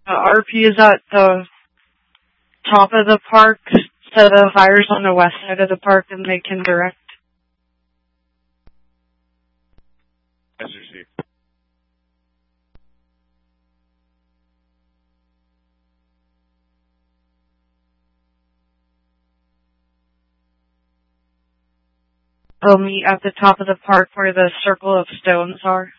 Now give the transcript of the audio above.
RP is at the top of the park, so the fire's on the west side of the park and they can direct. As you see. They'll meet at the top of the park where the circle of stones are.